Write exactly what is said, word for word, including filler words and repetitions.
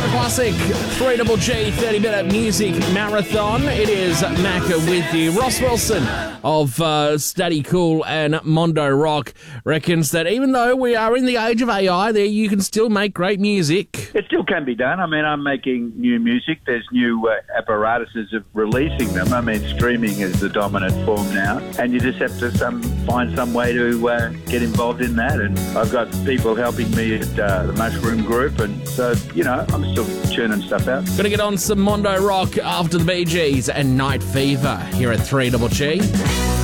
Classic, three Double G, thirty-minute music marathon. It is Macca with you. Ross Wilson of uh, Steady Cool and Mondo Rock reckons that even though we are in the age of A I, there you can still make great music. It still can be done. I mean, I'm making new music. There's new uh, apparatuses of releasing them. I mean, streaming is the dominant form now, and you just have to some, find some way to uh, get involved in that. And I've got people helping me at uh, the Mushroom Group, and so, you know, I'm still churning stuff out. Gonna get on some Mondo Rock after the Bee Gees and Night Fever here at three Double G.